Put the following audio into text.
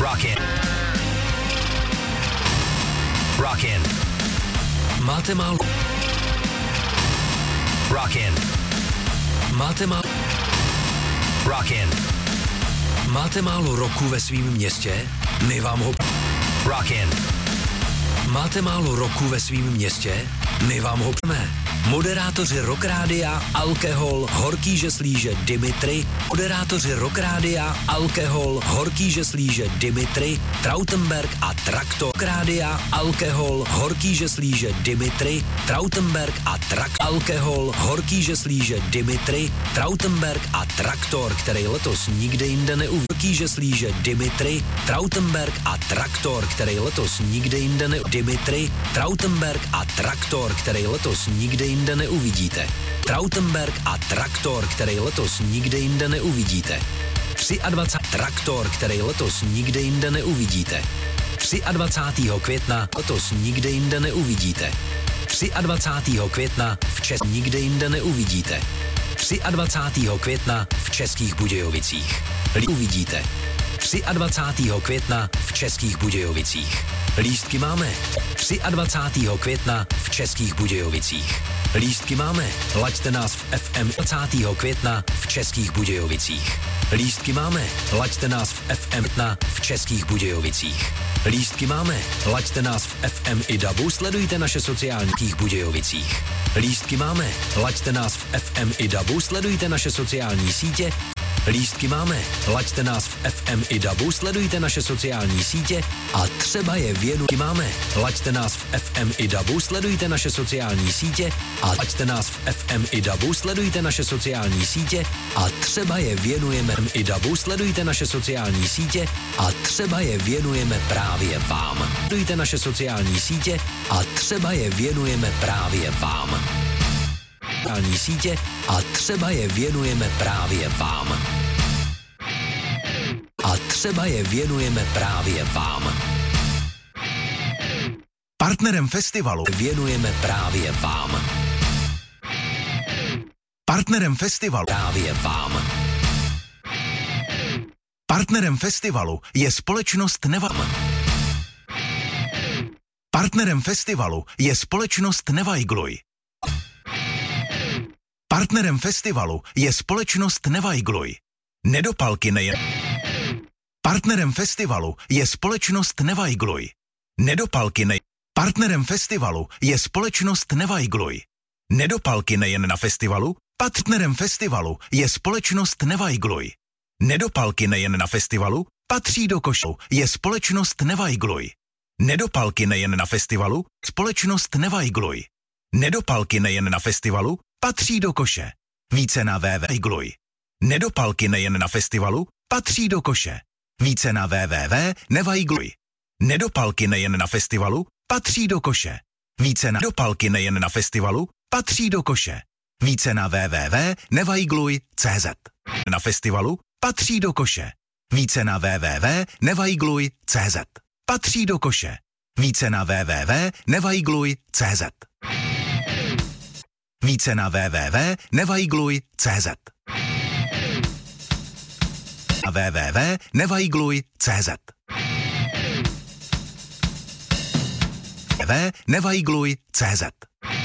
Rockin'. Rockin'. Máte málo. Rockin'. Máte málo. Rockin'. Máte málo roku ve svém městě? My vám ho... Rockin'. Máte málo roku ve svém městě? My vám ho... Moderátoři Rock Rádia, Alkohol, Horký žeslíže Dimitri, moderátoři Rock Rádia, Alkohol, Horký žeslíže Dimitri, Trautenberg a Traktor. Rock Rádia, Alkohol, Horký žeslíže Dimitri, Trautenberg a Alkohol, Horký žeslíže Dimitri, Trautenberg a Traktor, který letos nikde jinde neuvidí. Horký žeslíže Dimitri, Trautenberg a Traktor, který letos nikde jinde Dimitri, Trautenberg a Traktor, který letos nikde jinde neuvidíte. Trautenberg a Traktor, který letos nikde jinde neuvidíte. 23. Traktor, který letos nikde jinde neuvidíte. 23. května letos nikde jinde neuvidíte. 23. května v Česku nikde jinde neuvidíte. 23. května v Českých Budějovicích. Uvidíte. 23. května v Českých Budějovicích. Lístky máme. 23. května v Českých Budějovicích. Lístky máme. Laďte nás v FM 20. května v Českých Budějovicích. Lístky máme. Laďte nás v FM v Českých Budějovicích. Lístky máme. Laďte nás v FM i DABu, sledujte naše sociální Budějovicích. Lístky máme. Laďte nás v FM i DABu, sledujte naše sociální sítě. Lístky máme. Laďte nás v FM i DABu, sledujte naše sociální sítě a třeba je věnujeme. Máme. Laďte nás v FM i DABu, sledujte naše sociální sítě a laďte nás v FM i DABu, sledujte naše sociální sítě a třeba je věnujeme i DABu, sledujte naše sociální sítě a třeba je věnujeme právě vám. Sledujte naše sociální sítě a třeba je věnujeme právě vám. Sociální sítě a třeba je věnujeme právě vám. A třeba je věnujeme právě vám. Partnerem festivalu věnujeme právě vám. Partnerem festivalu právě vám. Partnerem festivalu je společnost Nevam. Partnerem festivalu je společnost Nevajgluj. Partnerem festivalu je společnost Nevajgluj. Nedopalky nejen. Partnerem festivalu je společnost Nevajgluj. Nedopalky nejen. Partnerem festivalu je společnost Nevajgluj. Nedopalky nejen na festivalu. Partnerem festivalu je společnost Nevajgluj. Nedopalky nejen na festivalu. Patří do košu je společnost Nevajgluj. Nedopalky nejen na festivalu. Společnost Nevajgluj. Nedopalky nejen na festivalu. Patří do koše. Více na www. Nedopalky nejen na festivalu. Patří do koše. Více na www.nevajgluj. Nedopalky nejen na festivalu. Patří do koše. Více na dopalky nejen na festivalu. Patří do koše. Více na www.nevajgluj.cz. Na festivalu. Patří do koše. Více na www.nevajgluj.cz. Patří do koše. Více na www.nevajgluj.cz. Více na www.nevajgluj.cz. Na www.nevajgluj.cz. www.nevajgluj.cz.